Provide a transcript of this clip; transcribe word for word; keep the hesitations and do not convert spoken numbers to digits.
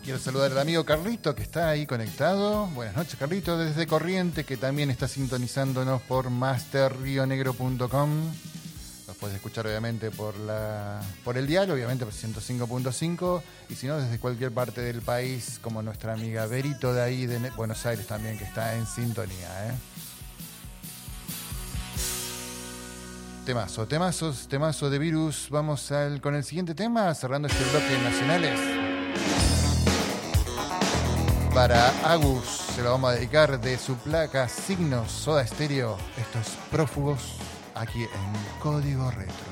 Quiero saludar al amigo Carlito que está ahí conectado. Buenas noches, Carlito, desde Corrientes, que también está sintonizándonos por master rio negro punto com. Los puedes escuchar obviamente por la por el dial, obviamente por ciento cinco punto cinco, y si no desde cualquier parte del país, como nuestra amiga Berito de ahí de Buenos Aires también, que está en sintonía, ¿eh? Temazo, temazos, temazo de Virus. Vamos al, con el siguiente tema, cerrando este bloque de nacionales. Para Agus se lo vamos a dedicar de su placa Signos Soda Stereo. Estos prófugos aquí en Código Retro.